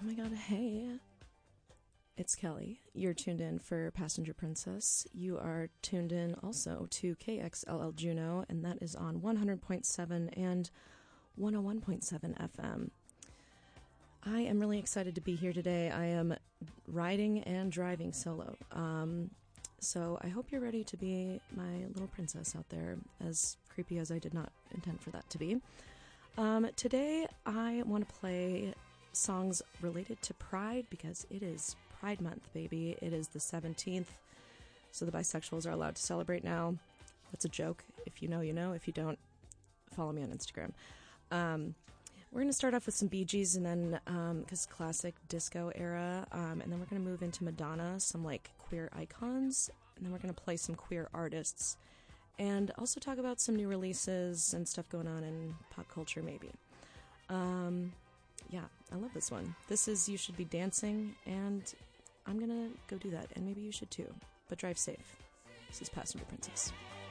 Oh my god, hey. It's Kelly. You're tuned in for Passenger Princess. You are tuned in also to KXLL Juneau, and that is on 100.7 and 101.7 FM. I am really excited to be here today. I am riding and driving solo. So I hope you're ready to be my little princess out there, as creepy as I did not intend for that to be. Today I want to play songs related to Pride because it is Pride Month, baby. It is the 17th, so the bisexuals are allowed to celebrate now. That's a joke. If you know, you know. If you don't, follow me on Instagram. We're going to start off with some Bee Gees, and then, because classic disco era, and then we're going to move into Madonna, some, like, queer icons, and then we're going to play some queer artists, and also talk about some new releases and stuff going on in pop culture, maybe. Yeah, I love this one. This is You Should Be Dancing, and I'm going to go do that, and maybe you should too, but drive safe. This is Passenger Princess.